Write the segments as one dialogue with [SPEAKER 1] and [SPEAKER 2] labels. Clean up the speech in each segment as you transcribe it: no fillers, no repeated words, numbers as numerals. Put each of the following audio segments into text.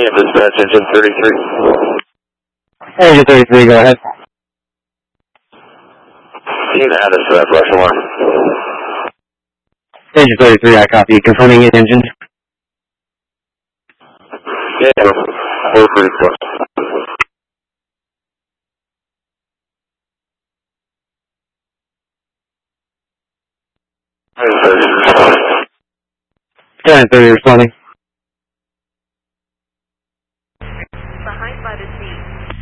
[SPEAKER 1] Yeah, dispatch engine 33.
[SPEAKER 2] Engine 33, go ahead.
[SPEAKER 1] You can add us to that rush alarm.
[SPEAKER 2] Engine 33, I copy. Confirming engine.
[SPEAKER 1] Yeah, we're pretty close.
[SPEAKER 2] Ten 30 responding.
[SPEAKER 3] Behind by the sea.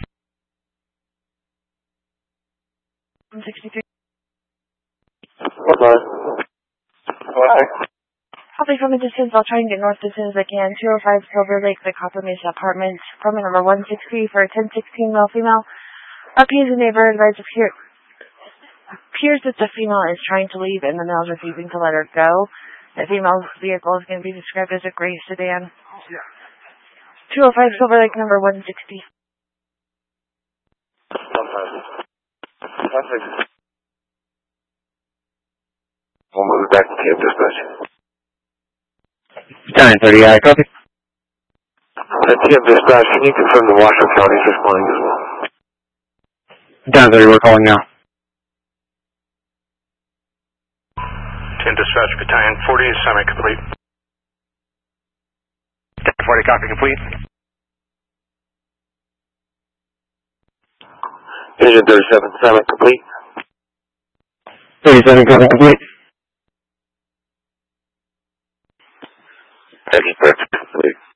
[SPEAKER 3] 163.
[SPEAKER 1] Bye-bye. Bye.
[SPEAKER 3] Copy from a distance. I'll try and get north as soon as I can. 205 Silver Lake, the Copper Mesa Apartments. Apartment number 160 for a 1016 male female. Appears the neighbor advised appears that the female is trying to leave and the male is refusing to let her go. The female's vehicle is going to be described as a gray sedan. 205 Silver Lake, number 160.
[SPEAKER 1] We'll move back to camp dispatch.
[SPEAKER 2] 10-30, I copy.
[SPEAKER 1] Camp dispatch, can you confirm the Washoe County is responding as well?
[SPEAKER 2] 10-30, we're calling now.
[SPEAKER 4] Camp dispatch, battalion 40 is semi-complete.
[SPEAKER 2] 40, copy complete.
[SPEAKER 1] Engine 37, semi-complete.
[SPEAKER 2] 37, copy complete.
[SPEAKER 1] Engine 37, complete.